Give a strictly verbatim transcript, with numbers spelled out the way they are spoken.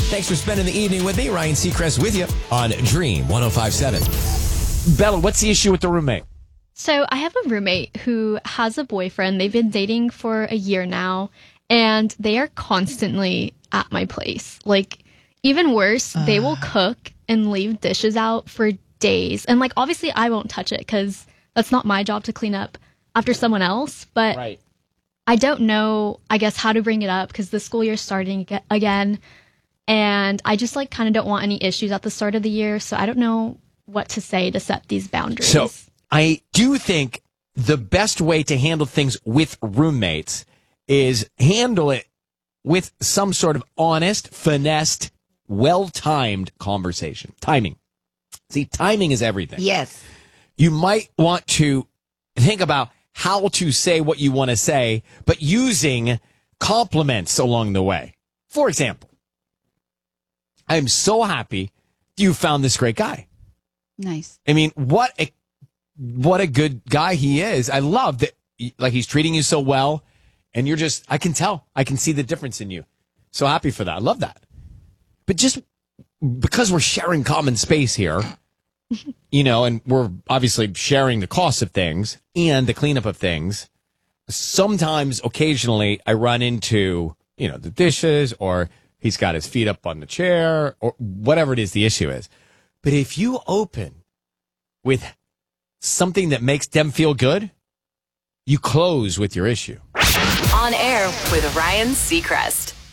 Thanks for spending the evening with me. Ryan Seacrest with you on Dream one oh five point seven. Bella, what's the issue with the roommate? So I have a roommate who has a boyfriend. They've been dating for a year now, and they are constantly at my place. Like, even worse, uh. they will cook and leave dishes out for days. And, like, obviously I won't touch it because that's not my job to clean up after someone else. But right. I don't know, I guess, how to bring it up because the school year's starting again. And I just, like, kind of don't want any issues at the start of the year. So I don't know what to say to set these boundaries. So I do think the best way to handle things with roommates is handle it with some sort of honest, finessed, well-timed conversation. Timing. See, timing is everything. Yes. You might want to think about how to say what you want to say, but using compliments along the way. For example, I'm so happy you found this great guy. Nice. I mean, what a what a good guy he is. I love that, like, he's treating you so well, and you're just, I can tell. I can see the difference in you. So happy for that. I love that. But just because we're sharing common space here, you know, and we're obviously sharing the cost of things and the cleanup of things, sometimes, occasionally, I run into, you know, the dishes, or he's got his feet up on the chair, or whatever it is the issue is. But if you open with something that makes them feel good, you close with your issue. On air with Ryan Seacrest.